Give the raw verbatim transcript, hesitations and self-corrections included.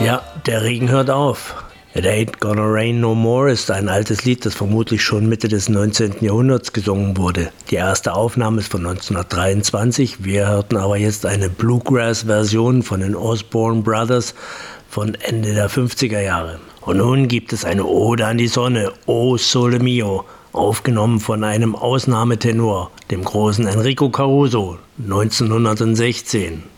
Ja, der Regen hört auf. It Ain't Gonna Rain No More ist ein altes Lied, das vermutlich schon Mitte des neunzehnten Jahrhunderts gesungen wurde. Die erste Aufnahme ist von neunzehnhundertdreiundzwanzig. Wir hörten aber jetzt eine Bluegrass-Version von den Osborne Brothers von Ende der fünfziger Jahre. Und nun gibt es eine Ode an die Sonne, O Sole Mio, aufgenommen von einem Ausnahmetenor, dem großen Enrico Caruso, neunzehnhundertsechzehn.